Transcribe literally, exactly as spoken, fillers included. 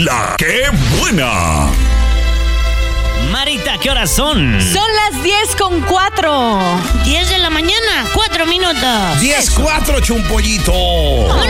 La ¡Qué buena! Marita, ¿qué horas son? Son las diez con cuatro. diez de la mañana, cuatro minutos. diez cuatro, chumpollito. ¡Vámonos!